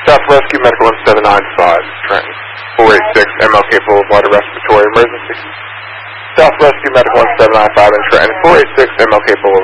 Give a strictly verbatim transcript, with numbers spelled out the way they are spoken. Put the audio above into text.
South Rescue Medical one seven nine five, Trenton. four eight six M L K Boulevard, respiratory emergency. South Rescue Medical one seven nine five in Trenton. four eight six M L K Boulevard.